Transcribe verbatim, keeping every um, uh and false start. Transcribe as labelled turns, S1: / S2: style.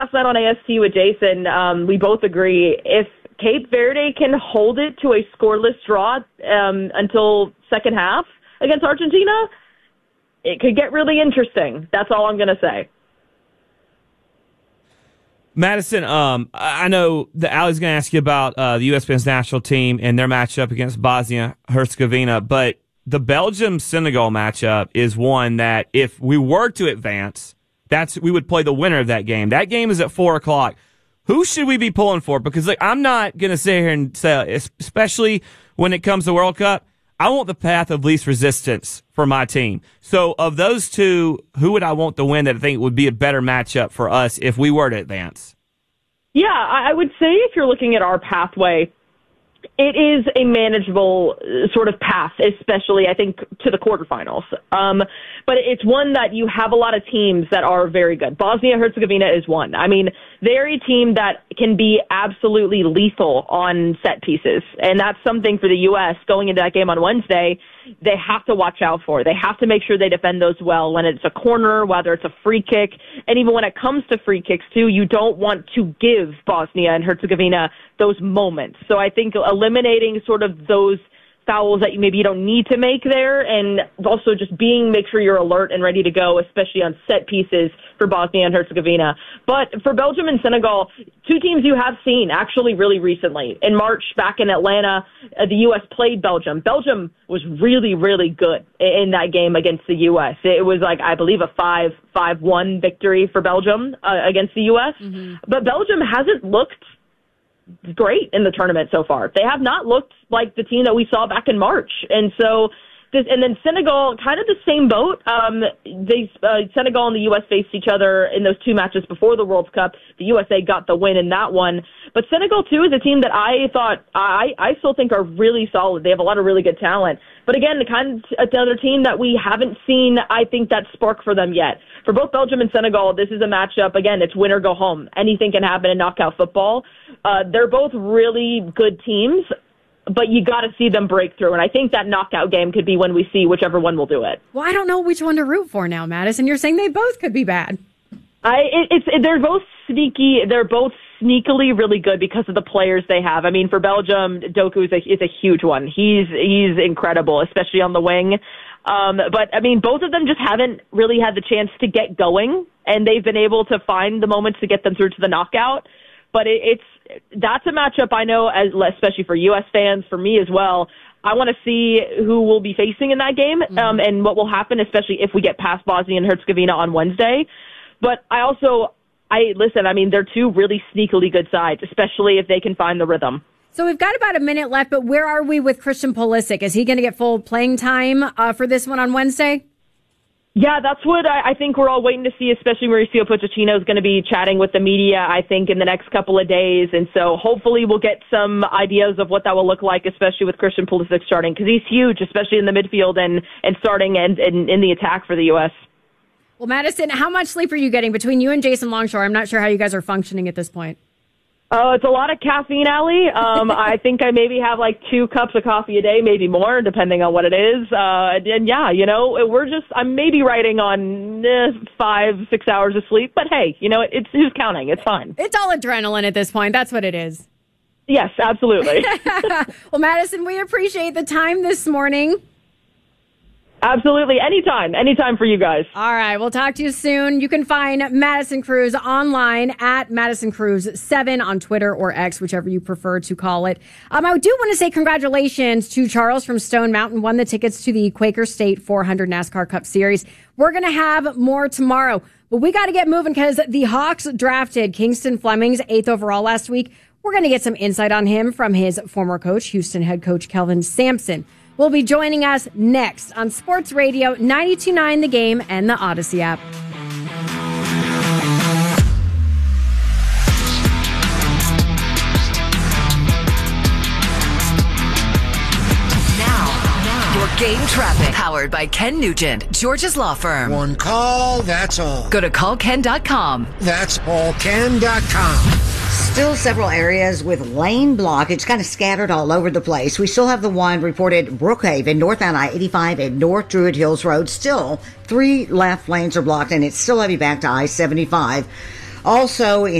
S1: last night on A S T with Jason, um, we both agree if Cape Verde can hold it to a scoreless draw um, until second half against Argentina, it could get really interesting. That's all I'm going to say.
S2: Madison, um, I know that Allie's going to ask you about uh, the U S men's national team and their matchup against Bosnia-Herzegovina, but the Belgium-Senegal matchup is one that if we were to advance, that's we would play the winner of that game. That game is at four o'clock. Who should we be pulling for? Because like, I'm not going to sit here and say, especially when it comes to World Cup, I want the path of least resistance for my team. So of those two, who would I want to win that I think would be a better matchup for us if we were to advance?
S1: Yeah, I would say if you're looking at our pathway, it is a manageable sort of path, especially, I think, to the quarterfinals. Um, but it's one that you have a lot of teams that are very good. Bosnia-Herzegovina is one. I mean, they're a team that can be absolutely lethal on set pieces. And that's something for the U S going into that game on Wednesday, they have to watch out for. They have to make sure they defend those well when it's a corner, whether it's a free kick. And even when it comes to free kicks, too, you don't want to give Bosnia and Herzegovina those moments. So I think eliminating sort of those fouls that you maybe you don't need to make there, and also just being, make sure you're alert and ready to go, especially on set pieces for Bosnia and Herzegovina. But for Belgium and Senegal, two teams you have seen actually really recently. In March, back in Atlanta, uh, the U S played Belgium. Belgium was really, really good in that game against the U S. It was like, I believe, a five five one victory for Belgium uh, against the U S. Mm-hmm. But Belgium hasn't looked great in the tournament so far. They have not looked like the team that we saw back in March. And so, this, and then Senegal, kind of the same boat. Um, they, uh, Senegal and the U S faced each other in those two matches before the World Cup. The U S A got the win in that one. But Senegal, too, is a team that I thought, I, I still think are really solid. They have a lot of really good talent. But again, the kind of another team that we haven't seen, I think, that spark for them yet. For both Belgium and Senegal, this is a matchup. Again, it's win or go home. Anything can happen in knockout football. Uh, they're both really good teams, but you got to see them break through. And I think that knockout game could be when we see whichever one will do it.
S3: Well, I don't know which one to root for now, Madison. You're saying they both could be bad.
S1: I, it, it's it, they're both sneaky. They're both sneakily really good because of the players they have. I mean, for Belgium, Doku is a, is a huge one. He's he's incredible, especially on the wing. Um, but I mean, both of them just haven't really had the chance to get going, and they've been able to find the moments to get them through to the knockout. But it, it's that's a matchup I know, as especially for U S fans, for me as well. I want to see who we'll be facing in that game, mm-hmm. um, and what will happen, especially if we get past Bosnia and Herzegovina on Wednesday. But I also, I listen, I mean, they're two really sneakily good sides, especially if they can find the rhythm.
S3: So we've got about a minute left, but where are we with Christian Pulisic? Is he going to get full playing time uh, for this one on Wednesday?
S1: Yeah, that's what I, I think we're all waiting to see, especially Mauricio Pochettino is going to be chatting with the media, I think, in the next couple of days. And so hopefully we'll get some ideas of what that will look like, especially with Christian Pulisic starting, because he's huge, especially in the midfield and, and starting and, and in the attack for the U S.
S3: Well, Madison, how much sleep are you getting between you and Jason Longshore? I'm not sure how you guys are functioning at this point.
S1: Oh, it's a lot of caffeine, Allie. Um, I think I maybe have like two cups of coffee a day, maybe more, depending on what it is. Uh, and, and yeah, you know, we're just, I'm maybe riding on eh, five, six hours of sleep. But hey, you know, it's who's counting? It's fine.
S3: It's all adrenaline at this point. That's what it is.
S1: Yes, absolutely.
S3: Well, Madison, we appreciate the time this morning.
S1: Absolutely. Anytime. Anytime for you guys.
S3: All right. We'll talk to you soon. You can find Madison Cruz online at Madison Cruz seven on Twitter or X, whichever you prefer to call it. Um, I do want to say congratulations to Charles from Stone Mountain, won the tickets to the Quaker State four hundred NASCAR Cup Series. We're going to have more tomorrow, but we got to get moving because the Hawks drafted Kingston Flemings eighth overall last week. We're going to get some insight on him from his former coach, Houston head coach Kelvin Sampson. Will be joining us next on Sports Radio ninety-two point nine The Game and the Odyssey app.
S4: Now, your game traffic. Powered by Ken Nugent, George's Law Firm.
S5: One call, that's all.
S4: Go to call ken dot com.
S5: That's all ken dot com.
S6: Still several areas with lane blockage kind of scattered all over the place. We still have the one reported Brookhaven, northbound I eighty-five and North Druid Hills Road. Still, three left lanes are blocked, and it's still heavy back to I seventy-five. Also, in